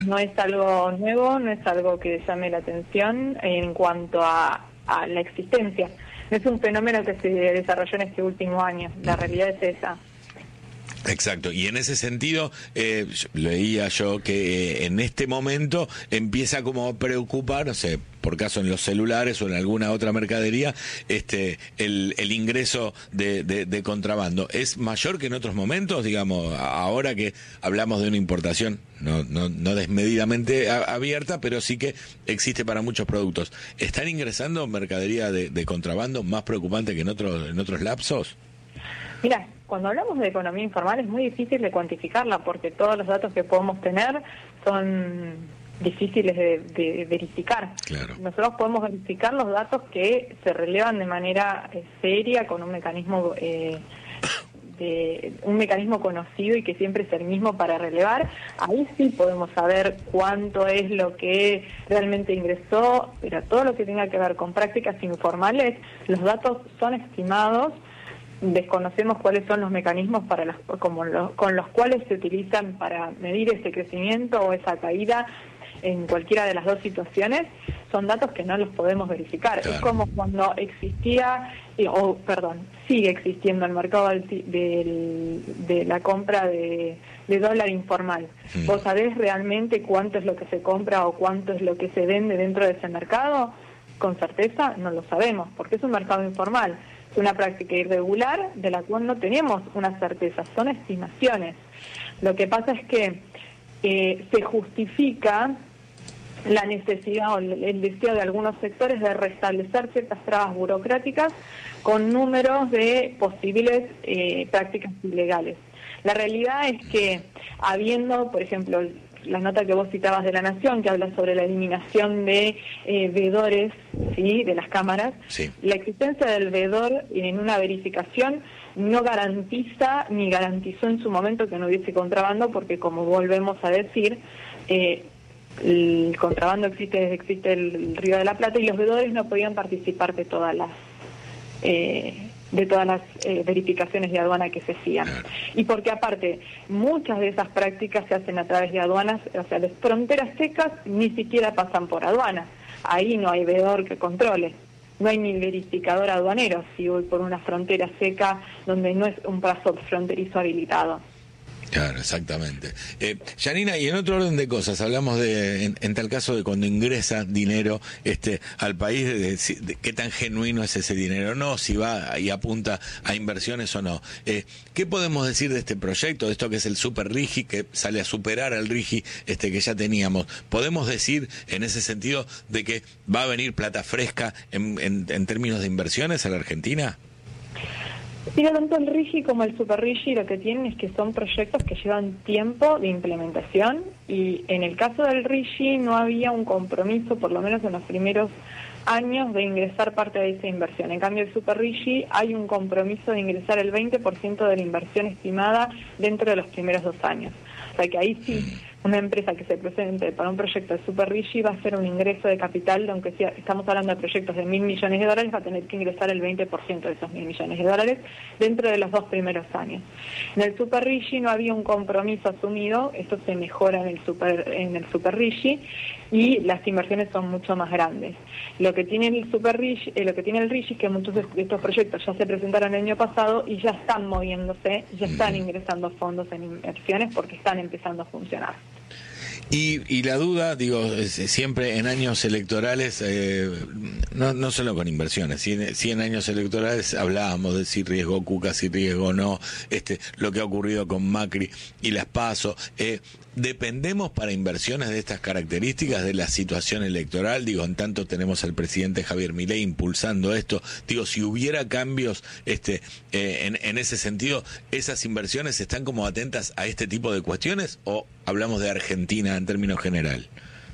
No es algo nuevo, no es algo que llame la atención en cuanto a la existencia. No es un fenómeno que se desarrolló en este último año, la realidad es esa. Exacto, y en ese sentido leía yo que en este momento empieza como a preocupar, no sé, por caso en los celulares o en alguna otra mercadería, el ingreso de contrabando. ¿Es mayor que en otros momentos? Digamos, ahora que hablamos de una importación no desmedidamente abierta, pero sí que existe para muchos productos. ¿Están ingresando mercadería de contrabando más preocupante que en otros lapsos? Mira, cuando hablamos de economía informal es muy difícil de cuantificarla porque todos los datos que podemos tener son difíciles de verificar. Claro. Nosotros podemos verificar los datos que se relevan de manera seria con un mecanismo conocido y que siempre es el mismo para relevar. Ahí sí podemos saber cuánto es lo que realmente ingresó, pero todo lo que tenga que ver con prácticas informales, los datos son estimados. Desconocemos cuáles son los mecanismos con los cuales se utilizan para medir ese crecimiento o esa caída en cualquiera de las dos situaciones. Son datos que no los podemos verificar. Claro. Es como cuando sigue existiendo el mercado de la compra de dólar informal. ¿Vos sabés realmente cuánto es lo que se compra o cuánto es lo que se vende dentro de ese mercado? Con certeza no lo sabemos, porque es un mercado informal. Es una práctica irregular de la cual no tenemos una certeza, son estimaciones. Lo que pasa es que se justifica la necesidad o el deseo de algunos sectores de restablecer ciertas trabas burocráticas con números de posibles prácticas ilegales. La realidad es que habiendo, por ejemplo, la nota que vos citabas de La Nación, que habla sobre la eliminación de veedores, ¿sí?, de las cámaras, sí. La existencia del veedor en una verificación no garantiza ni garantizó en su momento que no hubiese contrabando, porque como volvemos a decir, el contrabando existe desde existe el Río de la Plata y los veedores no podían participar de todas las verificaciones de aduana que se hacían. Y porque aparte, muchas de esas prácticas se hacen a través de aduanas, o sea, las fronteras secas ni siquiera pasan por aduana. Ahí no hay veedor que controle. No hay ni verificador aduanero si voy por una frontera seca donde no es un paso fronterizo habilitado. Claro, exactamente. Yanina, y en otro orden de cosas, hablamos en tal caso de cuando ingresa dinero al país, de qué tan genuino es ese dinero, no, si va y apunta a inversiones o no. ¿Qué podemos decir de este proyecto, de esto que es el Super RIGI, que sale a superar al RIGI que ya teníamos? ¿Podemos decir en ese sentido de que va a venir plata fresca en términos de inversiones a la Argentina? Mira, tanto el RIGI como el Super RIGI lo que tienen es que son proyectos que llevan tiempo de implementación y en el caso del RIGI no había un compromiso, por lo menos en los primeros años, de ingresar parte de esa inversión. En cambio, el Super RIGI hay un compromiso de ingresar el 20% de la inversión estimada dentro de los primeros 2 años. O sea que ahí sí, una empresa que se presente para un proyecto de Super RIGI va a hacer un ingreso de capital, aunque sea, estamos hablando de proyectos de $1.000 millones, va a tener que ingresar el 20% de esos $1.000 millones dentro de los 2 primeros años. En el Super RIGI no había un compromiso asumido, esto se mejora en el Super RIGI y las inversiones son mucho más grandes. Lo que tiene el Super RIGI, lo que tiene el RIGI es que muchos de estos proyectos ya se presentaron el año pasado y ya están moviéndose, ya están ingresando fondos en inversiones porque están empezando a funcionar. Y la duda, digo, siempre en años electorales, no solo con inversiones, si en años electorales hablábamos de si riesgó Cuca, si riesgó no, lo que ha ocurrido con Macri y las PASO, ¿dependemos para inversiones de estas características de la situación electoral? Digo, en tanto tenemos al presidente Javier Milei impulsando esto, digo, si hubiera cambios en ese sentido, ¿esas inversiones están como atentas a este tipo de cuestiones o hablamos de Argentina en términos general?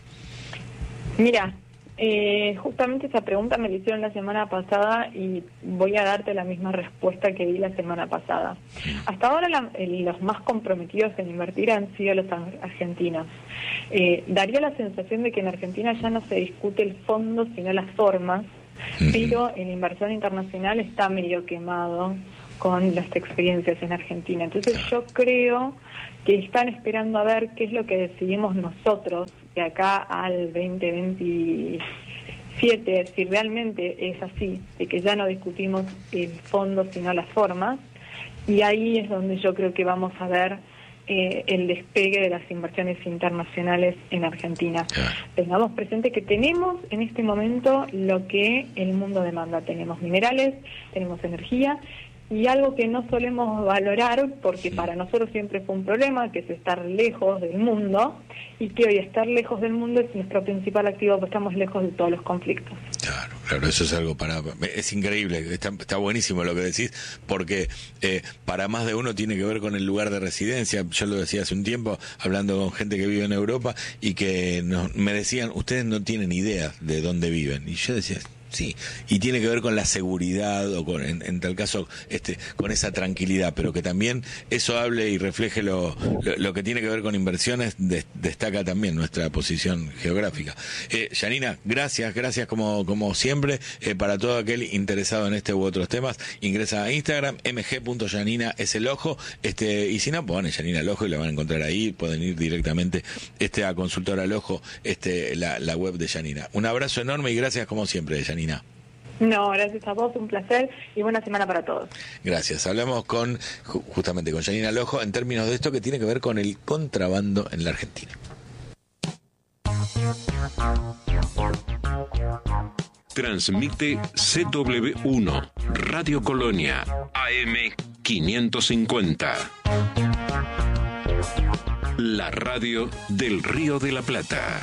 Mira, justamente esa pregunta me la hicieron la semana pasada y voy a darte la misma respuesta que di la semana pasada. Hasta ahora los más comprometidos en invertir han sido los argentinos. Daría la sensación de que en Argentina ya no se discute el fondo, sino las formas, pero en inversión internacional está medio quemado con las experiencias en Argentina. Entonces yo creo que están esperando a ver qué es lo que decidimos nosotros de acá al 2027, si realmente es así, de que ya no discutimos el fondo sino las formas, y ahí es donde yo creo que vamos a ver el despegue de las inversiones internacionales en Argentina. Tengamos presente que tenemos en este momento lo que el mundo demanda. Tenemos minerales, tenemos energía, y algo que no solemos valorar, porque para nosotros siempre fue un problema, que es estar lejos del mundo, y que hoy estar lejos del mundo es nuestro principal activo, porque estamos lejos de todos los conflictos. Claro, eso es algo es increíble, está buenísimo lo que decís, porque para más de uno tiene que ver con el lugar de residencia. Yo lo decía hace un tiempo, hablando con gente que vive en Europa, y que me decían, ustedes no tienen idea de dónde viven, y yo decía, sí, y tiene que ver con la seguridad, o con, en tal caso, con esa tranquilidad, pero que también eso hable y refleje lo que tiene que ver con inversiones, destaca también nuestra posición geográfica. Yanina, gracias como siempre. Para todo aquel interesado en este u otros temas, ingresa a Instagram, mg.yanina es el ojo, y si no, pone Yanina al ojo y la van a encontrar ahí. Pueden ir directamente a Consultora al Ojo, la web de Yanina. Un abrazo enorme y gracias como siempre, Yanina. No, gracias a vos, un placer y buena semana para todos. Gracias. Hablamos justamente con Yanina Lojo en términos de esto que tiene que ver con el contrabando en la Argentina. Transmite CW1, Radio Colonia, AM 550. La radio del Río de la Plata.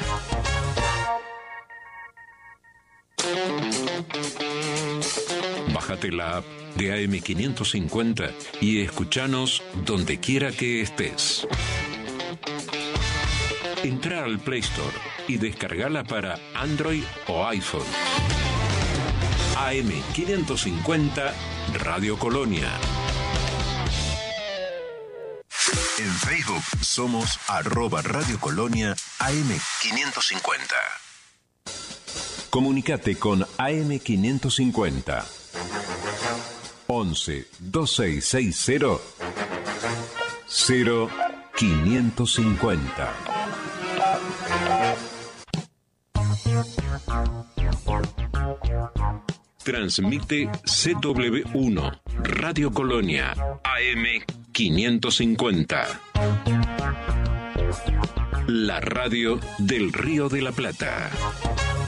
Bájate la app de AM550 y escúchanos donde quiera que estés. Entra al Play Store y descargala para Android o iPhone. AM550 Radio Colonia. En Facebook somos @Radio Colonia AM550. Comunicate con AM550 11 2660 0550. Transmite CW1 Radio Colonia AM550. La radio del Río de la Plata.